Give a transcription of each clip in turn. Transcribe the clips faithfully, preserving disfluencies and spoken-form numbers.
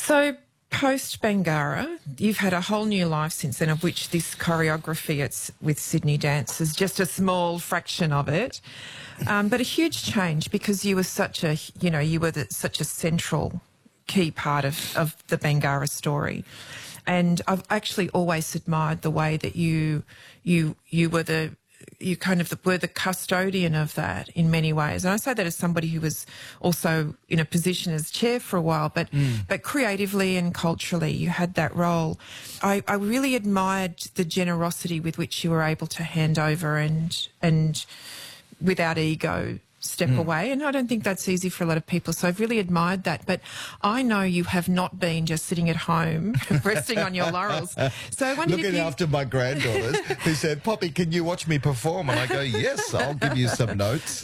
So post Bangarra, you've had a whole new life since then, of which this choreography it's with Sydney Dance is just a small fraction of it. Um, but a huge change because you were such a, you know, you were the, such a central key part of, of the Bangarra story. And I've actually always admired the way that you, you, you were the, you kind of the, were the custodian of that in many ways. And I say that as somebody who was also in a position as chair for a while, but mm. but creatively and culturally you had that role. I, I really admired the generosity with which you were able to hand over and and without ego step mm. away. And I don't think that's easy for a lot of people. So I've really admired that. But I know you have not been just sitting at home resting on your laurels. So I wondered Looking if you... after my granddaughters who said, Poppy, can you watch me perform? And I go, yes, I'll give you some notes.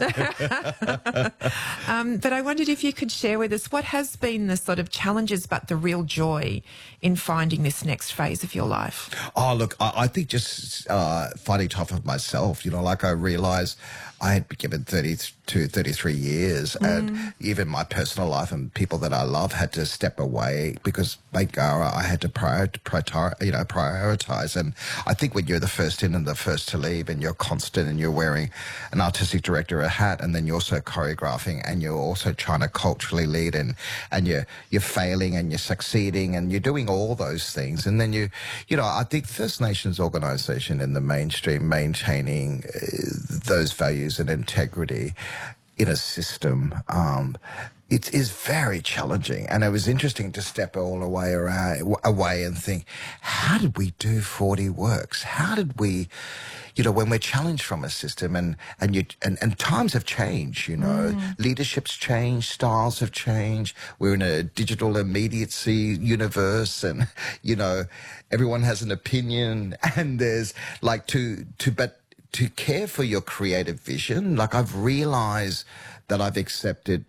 um, but I wondered if you could share with us what has been the sort of challenges but the real joy in finding this next phase of your life. Oh, look, I, I think just uh, finding time for myself, you know, like I realised I had been given thirty-two, thirty-three years mm. and even my personal life and people that I love had to step away because Bangarra, I had to prior, prior, you know, prioritise. And I think when you're the first in and the first to leave and you're constant and you're wearing an artistic director a hat and then you're also choreographing and you're also trying to culturally lead and, and you're, you're failing and you're succeeding and you're doing all those things. And then you, you know, I think First Nations organisation in the mainstream maintaining uh, those values and integrity in a system, um, it is very challenging. And it was interesting to step all the way around, away and think, how did we do forty works? How did we, you know, when we're challenged from a system and, and, you, and, and times have changed, you know, mm. leadership's changed, styles have changed. We're in a digital immediacy universe and, you know, everyone has an opinion and there's like to, to, but, to care for your creative vision, like I've realised that I've accepted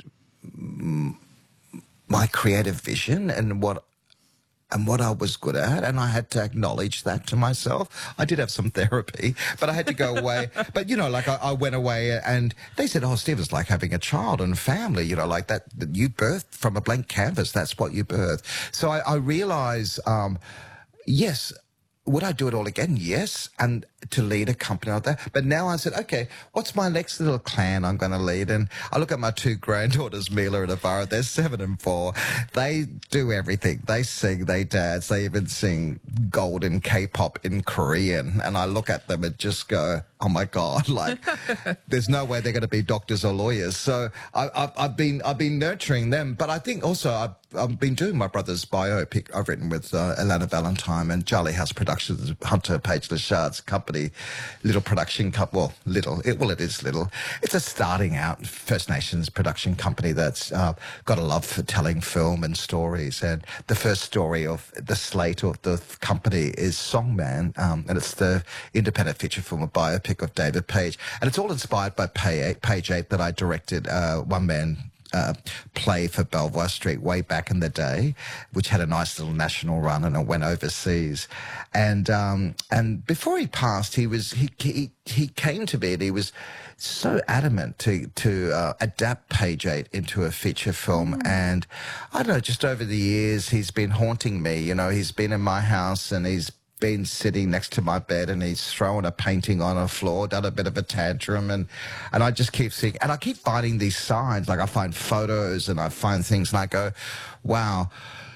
my creative vision and what and what I was good at, and I had to acknowledge that to myself. I did have some therapy, but I had to go away. But, you know, like I, I went away and they said, oh, Steve, it's like having a child and family, you know, like that, you birthed from a blank canvas. That's what you birthed. So I, I realised, um, yes, would I do it all again? Yes. And to lead a company like that. But now I said, okay, what's my next little clan I'm going to lead? And I look at my two granddaughters, Mila and Avara, they're seven and four. They do everything. They sing, they dance, they even sing golden K-pop in Korean. And I look at them and just go, oh my God, like there's no way they're going to be doctors or lawyers. So I, I've, I've been, I've been nurturing them. But I think also I've, I've been doing my brother's biopic I've written with uh, Alana Valentine and Charlie House Productions, Hunter Page Lashard's company, little production company, well, little, it, well, it is little. It's a starting out First Nations production company that's uh, got a love for telling film and stories. And the first story of the slate of the company is Songman, um, and it's the independent feature film, a biopic of David Page. And it's all inspired by Page Eight that I directed, uh, one man Uh, play for Belvoir Street way back in the day, which had a nice little national run and it went overseas. And um, and before he passed, he was he he he came to me and he was so adamant to to uh, adapt Page Eight into a feature film. Mm. And I don't know, just over the years, he's been haunting me. You know, he's been in my house and he's been sitting next to my bed and he's thrown a painting on a floor, done a bit of a tantrum, and and I just keep seeing, and I keep finding these signs, like I find photos and I find things and I go, wow,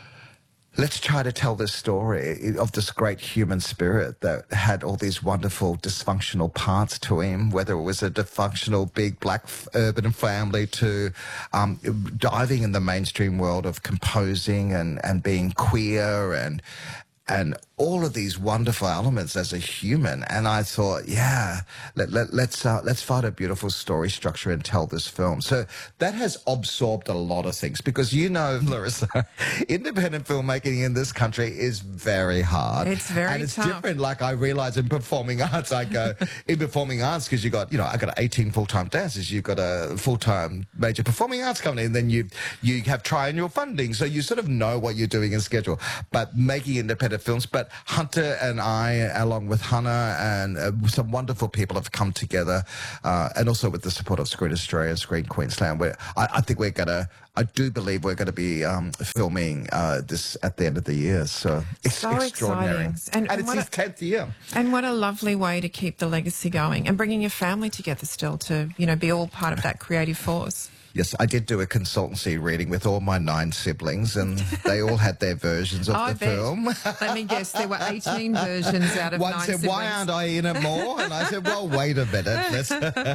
let's try to tell this story of this great human spirit that had all these wonderful dysfunctional parts to him, whether it was a dysfunctional big black urban family to um, diving in the mainstream world of composing and, and being queer and and all of these wonderful elements as a human. And I thought, yeah, let, let, let's uh, let's find a beautiful story structure and tell this film. So that has absorbed a lot of things because, you know, Larissa, independent filmmaking in this country is very hard. It's very And it's tough. different. Like I realize in performing arts, I go, in performing arts, because you got, you know, I got eighteen full-time dancers, you've got a full-time major performing arts company, and then you, you have triennial funding. So you sort of know what you're doing and schedule. But making independent films. But Hunter and I, along with Hannah and uh, some wonderful people, have come together, uh, and also with the support of Screen Australia, Screen Queensland, where I, I think we're going to, I do believe we're going to be um, filming uh, this at the end of the year. So it's So extraordinary. exciting. And, And it's what his a- tenth year. And what a lovely way to keep the legacy going and bringing your family together still to, you know, be all part of that creative force. Yes, I did do a consultancy reading with all my nine siblings, and they all had their versions of I the bet. film. Let me guess, there were eighteen versions out of One nine said, siblings. "Why aren't I in it more?" And I said, "Well, wait a minute." Let's...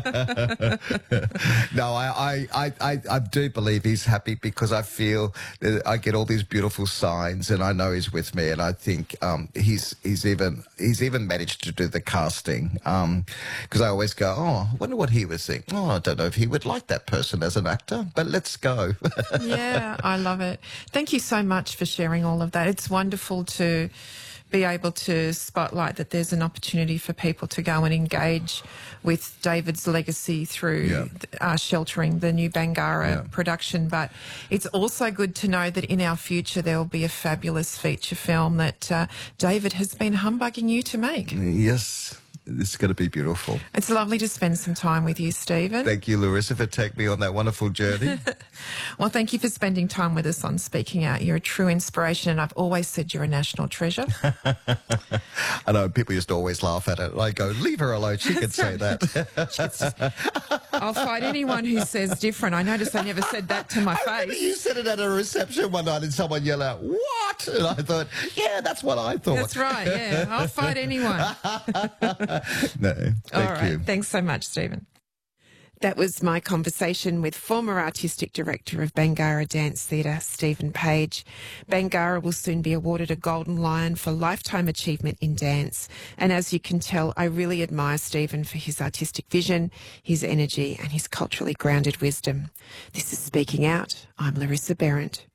no, I, I, I, I do believe he's happy because I feel that I get all these beautiful signs, and I know he's with me. And I think um, he's he's even he's even managed to do the casting because I always go, "Oh, I wonder what he would think." Oh, I don't know if he would like that person as an actor, but let's go. Yeah, I love it. Thank you so much for sharing all of that. It's wonderful to be able to spotlight that there's an opportunity for people to go and engage with David's legacy through Yeah. uh, sheltering the new Bangarra Yeah. production. But it's also good to know that in our future there will be a fabulous feature film that uh, David has been humbugging you to make. Yes, it's going to be beautiful. It's lovely to spend some time with you, Stephen. Thank you, Larissa, for taking me on that wonderful journey. Well, thank you for spending time with us on Speaking Out. You're a true inspiration, and I've always said you're a national treasure. I know people used to always laugh at it. I go, leave her alone. She can say that. I'll fight anyone who says different. I notice I never said that to my I remember face. you said it at a reception one night and someone yelled out, "What?" And I thought, yeah, that's what I thought. That's right, yeah. I'll fight anyone. No, thank All right. you. Thanks so much, Stephen. That was my conversation with former Artistic Director of Bangarra Dance Theatre, Stephen Page. Bangarra will soon be awarded a Golden Lion for Lifetime Achievement in Dance. And as you can tell, I really admire Stephen for his artistic vision, his energy and his culturally grounded wisdom. This is Speaking Out. I'm Larissa Behrendt.